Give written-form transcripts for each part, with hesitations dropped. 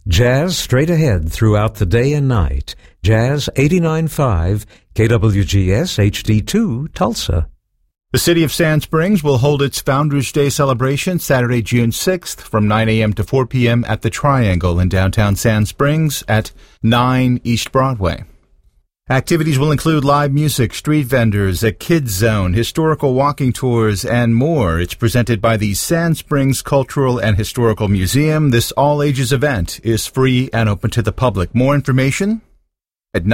Jazz straight ahead throughout the day and night. Jazz 89.5, KWGS HD2, Tulsa. The City of Sand Springs will hold its Founders Day celebration Saturday, June 6th from 9 a.m. to 4 p.m. at the Triangle in downtown Sand Springs at 9 East Broadway. Activities will include live music, street vendors, a kids zone, historical walking tours, and more. It's presented by the Sand Springs Cultural and Historical Museum. This all-ages event is free and open to the public. More information at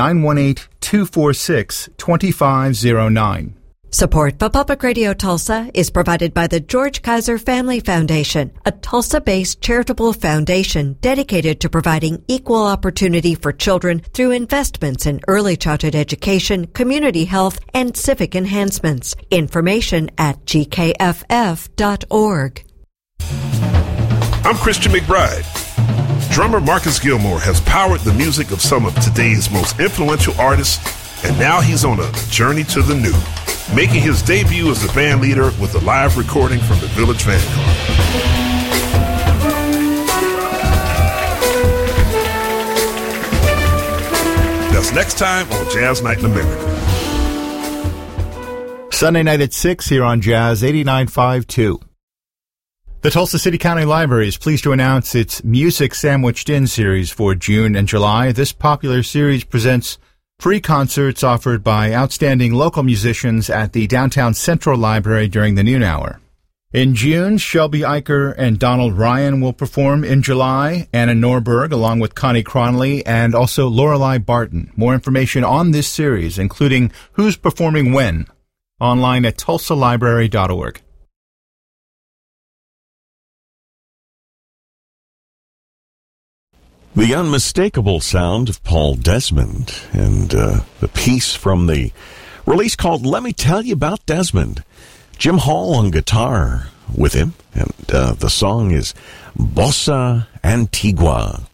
918-246-2509. Support for Public Radio Tulsa is provided by the George Kaiser Family Foundation, a Tulsa-based charitable foundation dedicated to providing equal opportunity for children through investments in early childhood education, community health, and civic enhancements. Information at gkff.org. I'm Christian McBride. Drummer Marcus Gilmore has powered the music of some of today's most influential artists, and now he's on a journey to the new, making his debut as a band leader with a live recording from the Village Vanguard. That's next time on Jazz Night in America. Sunday night at 6 here on Jazz 89.5 The Tulsa City County Library is pleased to announce its Music Sandwiched In series for June and July. This popular series presents free concerts offered by outstanding local musicians at the Downtown Central Library during the noon hour. In June, Shelby Eicher and Donald Ryan will perform. In July, Anna Norberg along with Connie Cronley and also Lorelei Barton. More information on this series, including who's performing when, online at tulsalibrary.org. The unmistakable sound of Paul Desmond and the piece from the release called Let Me Tell You About Desmond. Jim Hall on guitar with him, and the song is Bossa Antigua.